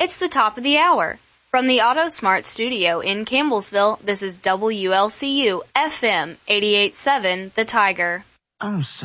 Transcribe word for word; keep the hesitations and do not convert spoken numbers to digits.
It's the top of the hour. From the AutoSmart studio in Campbellsville, this is W L C U F M eighty-eight point seven, The Tiger. Oh,